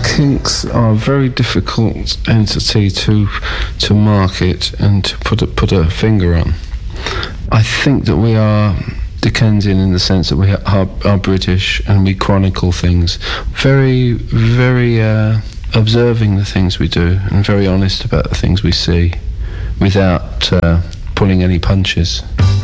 Kinks are a very difficult entity to market and to put a finger on. I think that we are Dickensian in the sense that we are British and we chronicle things. Very, very observing the things we do and very honest about the things we see without pulling any punches.